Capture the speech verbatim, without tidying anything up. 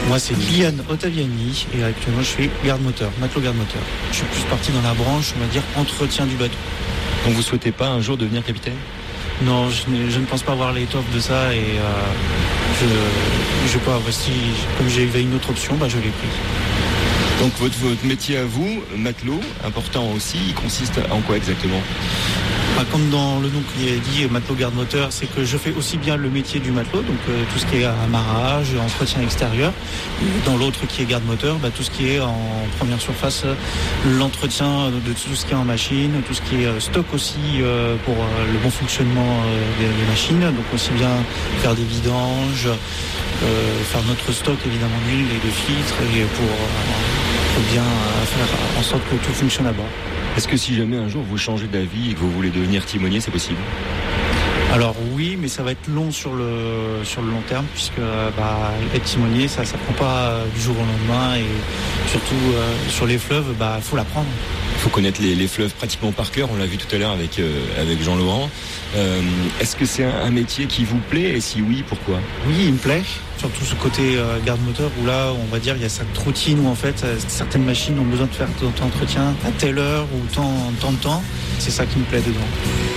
Moi, c'est Lian Ottaviani et actuellement, je suis garde-moteur, matelot garde-moteur. Je suis plus parti dans la branche, on va dire, entretien du bateau. Donc vous souhaitez pas un jour devenir capitaine ? Non, je, je ne pense pas avoir l'étoffe de ça et euh, je, je pas, si, comme j'avais une autre option, bah, je l'ai pris. Donc votre, votre métier à vous, matelot, important aussi, il consiste en quoi exactement ? Bah, comme dans le nom qui est dit, matelot garde-moteur, c'est que je fais aussi bien le métier du matelot, donc euh, tout ce qui est amarrage, entretien extérieur. Et dans l'autre qui est garde-moteur, bah, tout ce qui est en première surface, l'entretien de tout ce qui est en machine, tout ce qui est stock aussi euh, pour euh, le bon fonctionnement euh, des, des machines. Donc aussi bien faire des vidanges, euh, faire notre stock évidemment d'huile et de filtres, et pour, euh, pour bien euh, faire en sorte que tout fonctionne à bord. Est-ce que si jamais un jour vous changez d'avis et que vous voulez devenir timonier, c'est possible ? Alors oui, mais ça va être long sur le sur le long terme, puisque bah, être timonier, ça ça prend pas du jour au lendemain, et surtout euh, sur les fleuves, bah faut l'apprendre. Il faut connaître les, les fleuves pratiquement par cœur. On l'a vu tout à l'heure avec euh, avec Jean-Laurent. Euh, est-ce que c'est un, un métier qui vous plaît, et si oui, pourquoi ? Oui, il me plaît. Surtout ce côté euh, garde-moteur où là, on va dire, il y a cette routine où en fait, euh, certaines machines ont besoin de faire tant d'entretien à telle heure ou tant, tant de temps. C'est ça qui me plaît dedans.